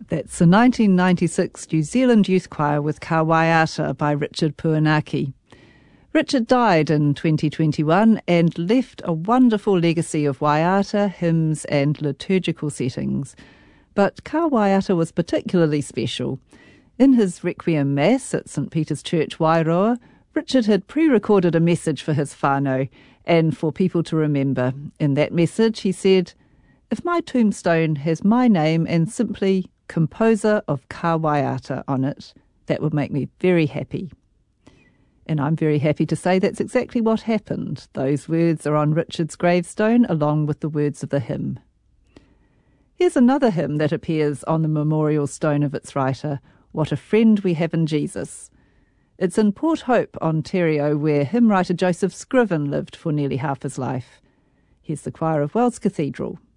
That's the 1996 New Zealand Youth Choir with Ka Waiata by Richard Puanaki. Richard died in 2021 and left a wonderful legacy of waiata, hymns and liturgical settings. But Ka Waiata was particularly special. In his Requiem Mass at St Peter's Church, Wairoa, Richard had pre-recorded a message for his whānau and for people to remember. In that message he said, "If my tombstone has my name and simply composer of Ka Waiata on it, that would make me very happy." And I'm very happy to say that's exactly what happened. Those words are on Richard's gravestone along with the words of the hymn. Here's another hymn that appears on the memorial stone of its writer, What a Friend We Have in Jesus. It's in Port Hope, Ontario, where hymn writer Joseph Scriven lived for nearly half his life. Here's the choir of Wells Cathedral.